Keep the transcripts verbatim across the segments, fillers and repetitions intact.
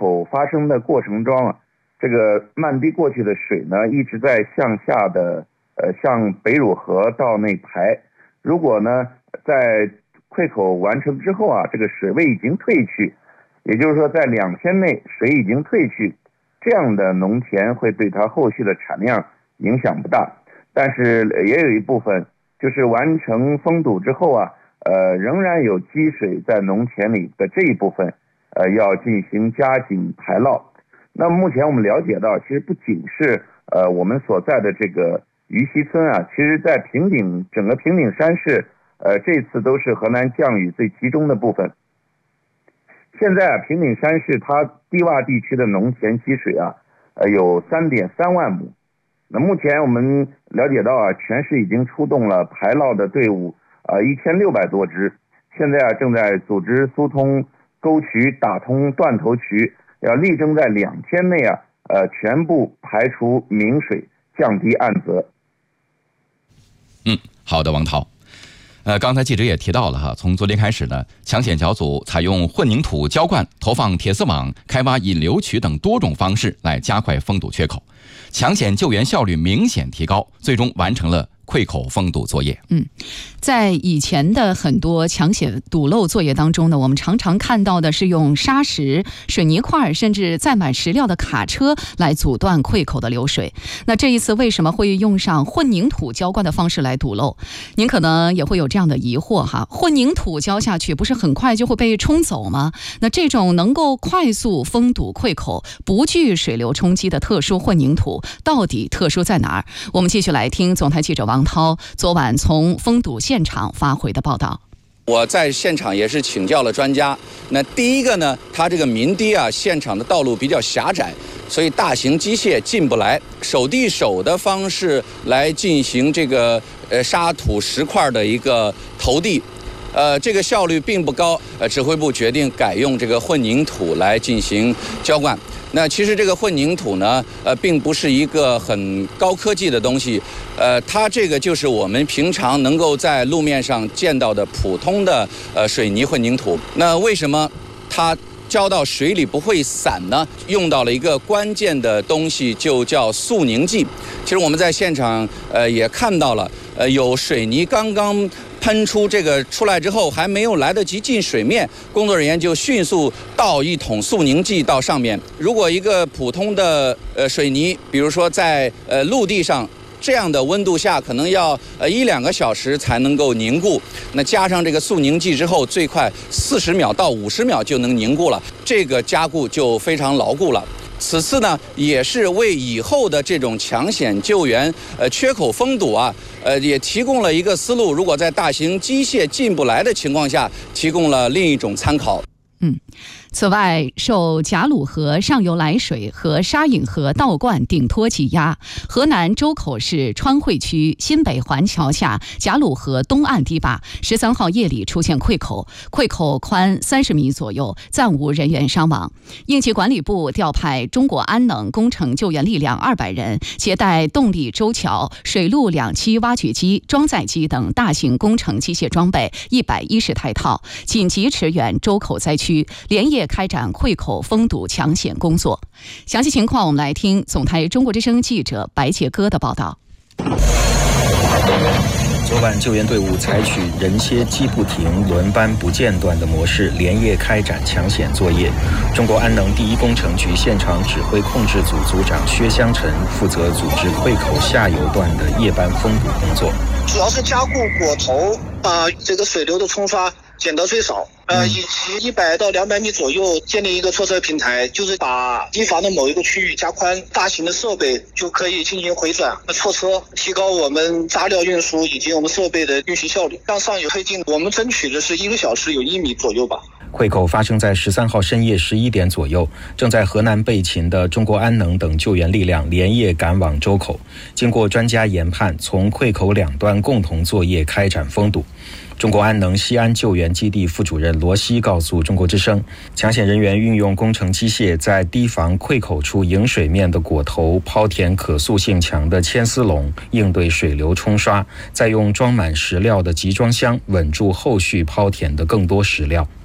口发生的过程中啊，这个漫堤过去的水呢一直在向下的呃向北汝河道内排。如果呢在溃口完成之后啊，这个水位已经退去，也就是说在两天内水已经退去，这样的农田会对它后续的产量影响不大。但是也有一部分就是完成封堵之后啊，呃仍然有积水在农田里的这一部分，呃要进行加紧排涝。那目前我们了解到，其实不仅是呃我们所在的这个鱼溪村啊，其实在平顶整个平顶山市，呃这次都是河南降雨最集中的部分。现在啊，平顶山市它低洼地区的农田积水啊，呃有 三点三万亩。那目前我们了解到啊，全市已经出动了排涝的队伍，呃一千六百多支，现在啊正在组织疏通沟渠，打通断头渠，要力争在两天内啊，呃全部排除明水，降低岸泽。 嗯，好的，王涛。呃，刚才记者也提到了哈，从昨天开始呢，抢险小组采用混凝土浇灌、投放铁丝网、开挖引流渠等多种方式来加快封堵缺口，抢险救援效率明显提高，最终完成了溃口封堵作业。 嗯，在以前的很多抢险堵漏作业当中呢，我们常常看到的是用沙石、水泥块甚至载满石料的卡车来阻断溃口的流水。那这一次为什么会用上混凝土浇灌的方式来堵漏？您可能也会有这样的疑惑哈，混凝土浇下去不是很快就会被冲走吗？那这种能够快速封堵溃口、不惧水流冲击的特殊混凝土到底特殊在哪儿？我们继续来听总台记者王王涛昨晚从封堵现场发回的报道。 我在现场也是请教了专家。那第一个呢，它这个民堤啊，现场的道路比较狭窄，所以大型机械进不来，手递手的方式来进行这个呃沙土石块的一个投递。呃，这个效率并不高。呃，指挥部决定改用这个混凝土来进行浇灌。那其实这个混凝土呢，呃，并不是一个很高科技的东西，呃，它这个就是我们平常能够在路面上见到的普通的呃水泥混凝土。那为什么它浇到水里不会散呢？用到了一个关键的东西，就叫速凝剂。其实我们在现场呃也看到了，呃，有水泥刚刚喷出这个出来之后，还没有来得及进水面，工作人员就迅速倒一桶速凝剂到上面。如果一个普通的呃水泥，比如说在呃陆地上这样的温度下，可能要呃一两个小时才能够凝固。那加上这个速凝剂之后，最快四十秒到五十秒就能凝固了，这个加固就非常牢固了。此次呢，也是为以后的这种抢险救援、呃缺口封堵啊，呃也提供了一个思路。如果在大型机械进不来的情况下，提供了另一种参考。 嗯。此外，受贾鲁河上游来水和沙引河倒灌顶托挤压，河南周口市川汇区新北环桥下贾鲁河东岸堤坝十三号夜里出现溃口，溃口宽三十米左右，暂无人员伤亡。应急管理部调派中国安能工程救援力量二百人，携带动力周桥、水陆两栖挖掘机、装载机等大型工程机械装备一百一十台套，紧急驰援周口灾区，连夜开展溃口封堵抢险工作。详细情况我们来听总台中国之声记者白杰哥的报道。 昨晚救援队伍采取人歇机不停、轮班不间断的模式，连夜开展抢险作业。中国安能第一工程局现场指挥控制组组长薛湘晨负责组织溃口下游段的夜班封堵工作， 主要是加固果头，把这个水流的冲刷减得最少。呃，以及一百到两百米左右建立一个错车平台，就是把堤防的某一个区域加宽，大型的设备就可以进行回转和错车，提高我们杂料运输以及我们设备的运行效率。向上游推进，我们争取的是一个小时有一米左右吧。 溃口发生在十三号深夜十一点左右，正在河南备勤的中国安能等救援力量连夜赶往周口，经过专家研判，从溃口两端共同作业开展封堵。中国安能西安救援基地副主任罗西告诉中国之声，抢险人员运用工程机械在堤防溃口处迎水面的果头抛填可塑性强的铅丝笼，应对水流冲刷，再用装满石料的集装箱稳住后续抛填的更多石料。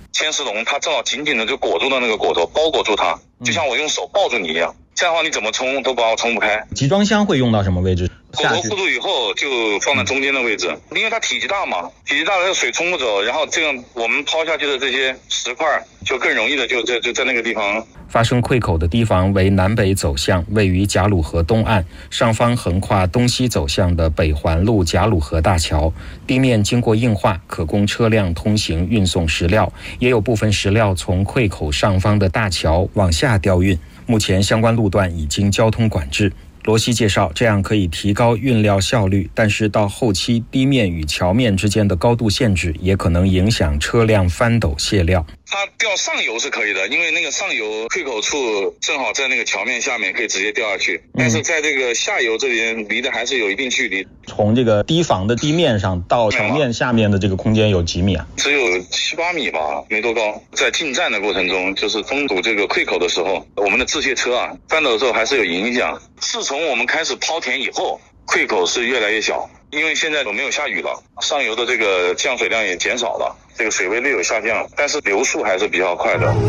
铅丝笼它正好紧紧的就裹住了那个果头，包裹住它，就像我用手抱住你一样，这样的话你怎么冲都把我冲不开。 集装箱会用到什么位置？ 果头护住以后就放在中间的位置，因为它体积大嘛，体积大了水冲不走，然后这样我们抛下去的这些石块就更容易的就在就在那个地方。 发生溃口的地方为南北走向，位于贾鲁河东岸，上方横跨东西走向的北环路贾鲁河大桥，地面经过硬化，可供车辆通行运送石料，也有部分石料从溃口上方的大桥往下调运。目前相关路段已经交通管制。罗西介绍，这样可以提高运料效率，但是到后期地面与桥面之间的高度限制也可能影响车辆翻斗卸料。 它掉上游是可以的，因为那个上游溃口处正好在那个桥面下面，可以直接掉下去。但是在这个下游这边离的还是有一定距离。 从这个堤防的地面上到桥面下面的这个空间有几米啊？ 只有七八米吧，没多高。在进站的过程中，就是封堵这个溃口的时候，我们的制卸车啊翻斗的时候还是有影响。自从我们开始抛田以后，溃口是越来越小，因为现在都没有下雨了，上游的这个降水量也减少了，这个水位略有下降，但是流速还是比较快的。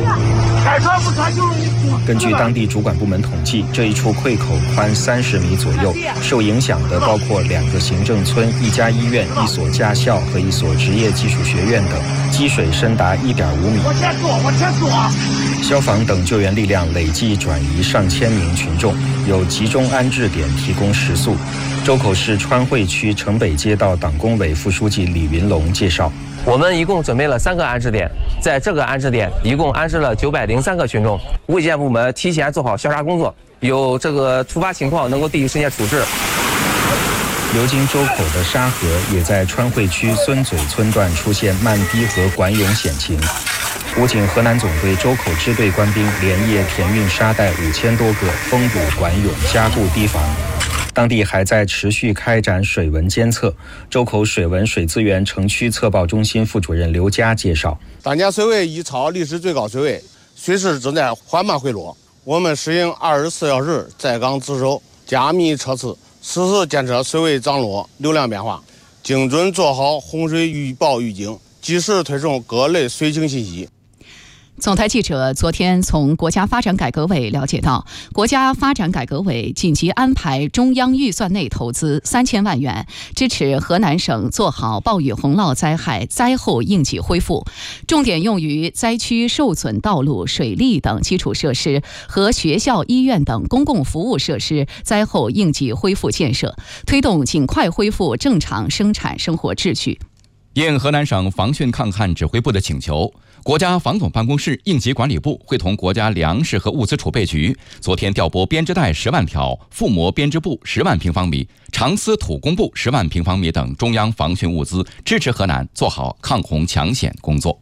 根据当地主管部门统计，这一处溃口宽三十米左右，受影响的包括两个行政村、一家医院、一所驾校和一所职业技术学院等，积水深达一点五米。我先躲，我先躲。消防等救援力量累计转移上千名群众，有集中安置点提供食宿。周口市川汇区城北街道党工委副书记李云龙介绍， 我们一共准备了三个安置点，在这个安置点一共安置了九百零三个群众。卫健部门提前做好消杀工作，有这个突发情况能够第一时间处置。 流经周口的沙河也在川汇区孙嘴村段出现漫堤和管涌险情。武警河南总队周口支队官兵连夜填运沙袋五千多个，封堵管涌，加固堤防。当地还在持续开展水文监测。周口水文水资源城区测报中心副主任刘佳介绍， 当前水位已超历史最高水位，水势正在缓慢回落。我们实行二十四小时在岗值守，加密测试，实时监测水位涨落、流量变化，精准做好洪水预报预警，及时推送各类水情信息。 总台记者昨天从国家发展改革委了解到，国家发展改革委紧急安排中央预算内投资三千万元，支持河南省做好暴雨洪涝灾害灾后应急恢复，重点用于灾区受损道路、水利等基础设施和学校、医院等公共服务设施灾后应急恢复建设，推动尽快恢复正常生产生活秩序。 应河南省防汛抗旱指挥部的请求，国家防总办公室应急管理部会同国家粮食和物资储备局昨天调拨编织袋十万条、覆膜编织布十万平方米、长丝土工布十万平方米等中央防汛物资，支持河南做好抗洪抢险工作。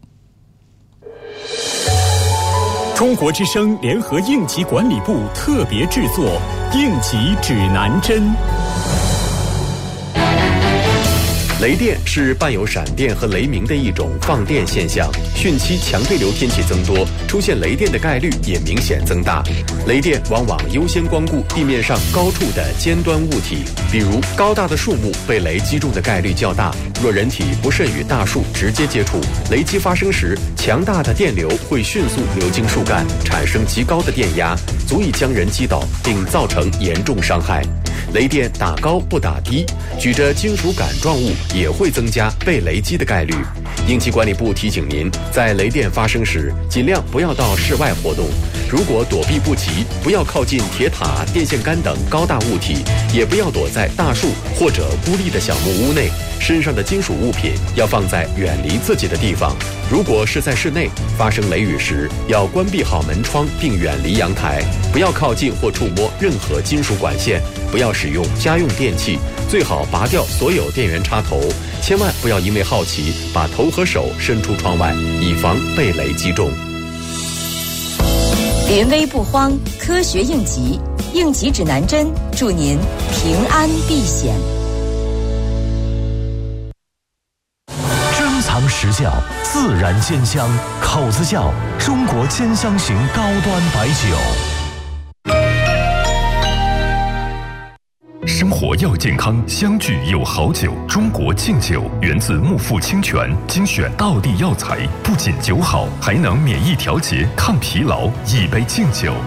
中国之声联合应急管理部特别制作应急指南针。 雷电是伴有闪电和雷鸣的一种放电现象，汛期强对流天气增多，出现雷电的概率也明显增大。雷电往往优先光顾地面上高处的尖端物体，比如高大的树木被雷击中的概率较大。若人体不慎与大树直接接触，雷击发生时，强大的电流会迅速流经树干，产生极高的电压，足以将人击倒，并造成严重伤害。雷电打高不打低，举着金属杆状物也会增加被雷击的概率。应急管理部提醒您，在雷电发生时，尽量不要到室外活动。如果躲避不及，不要靠近铁塔、电线杆等高大物体，也不要躲在大树或者孤立的小木屋内。身上的金属物品要放在远离自己的地方。如果是在室内，发生雷雨时，要关闭好门窗并远离阳台，不要靠近或触摸任何金属管线，不要使用家用电器，最好拔掉所有电源插头，千万不要因为好奇把头和手伸出窗外，以防被雷击中。 临危不慌，科学应急，应急指南针，祝您平安避险。 珍藏实窖，自然煎香，口子窖，中国煎香型高端白酒。 生活要健康，相聚有好酒。中国敬酒源自木富清泉，精选道地药材，不仅酒好，还能免疫调节、抗疲劳。一杯敬酒，